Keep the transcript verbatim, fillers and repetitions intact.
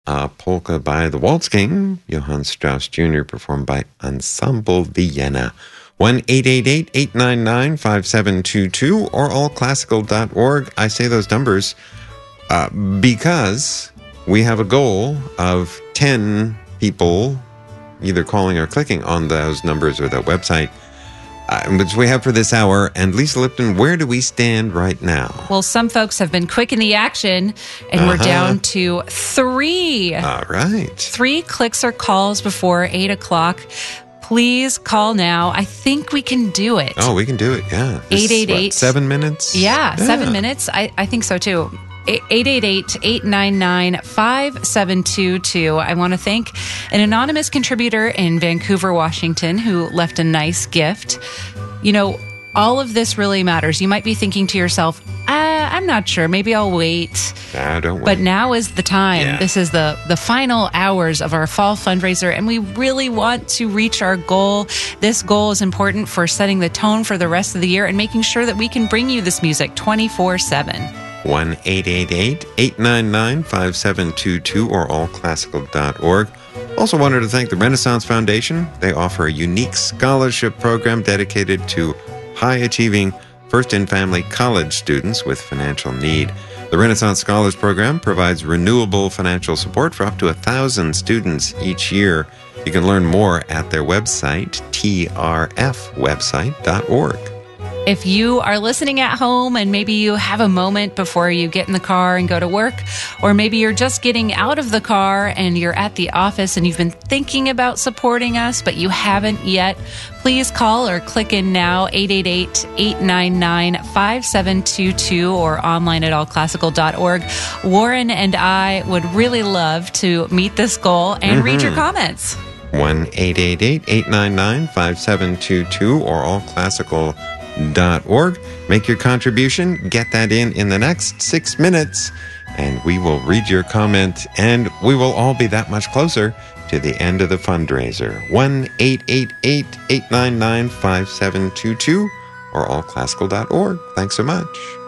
a polka by the Waltz King, Johann Strauss Junior, performed by Ensemble Vienna. one eight eight eight, eight nine nine, five seven two two or all classical dot org. I say those numbers uh, because we have a goal of ten people either calling or clicking on those numbers or that website, uh, which we have for this hour. And Lisa Lipton, where do we stand right now? Well, some folks have been quick in the action, and uh-huh. we're down to three. All right. Three clicks or calls before eight o'clock. Please call now. I think we can do it. Oh, we can do it, yeah. eight eight eight. Seven minutes? Yeah, yeah, seven minutes. I, I think so, too. eight eight eight, eight nine nine, five seven two two. I want to thank an anonymous contributor in Vancouver, Washington, who left a nice gift. You know, all of this really matters. You might be thinking to yourself, uh, I'm not sure. Maybe I'll wait. Nah, don't wait. But now is the time. Yeah. This is the, the final hours of our fall fundraiser, and we really want to reach our goal. This goal is important for setting the tone for the rest of the year and making sure that we can bring you this music twenty-four seven. one eight eight eight, eight nine nine, five seven two two or all classical dot org. Also wanted to thank the Renaissance Foundation. They offer a unique scholarship program dedicated to high-achieving first-in-family college students with financial need. The Renaissance Scholars Program provides renewable financial support for up to one thousand students each year. You can learn more at their website, t r f website dot org. If you are listening at home and maybe you have a moment before you get in the car and go to work, or maybe you're just getting out of the car and you're at the office and you've been thinking about supporting us, but you haven't yet, please call or click in now, eight eight eight, eight nine nine, five seven two two or online at all classical dot org. Warren and I would really love to meet this goal and mm-hmm. read your comments. one eight eight eight, eight nine nine, five seven two two or all classical dot org. Make your contribution. Get that in in the next six minutes, and we will read your comment, and we will all be that much closer to the end of the fundraiser. one eight eight eight, eight nine nine, five seven two two or all classical dot org. Thanks so much.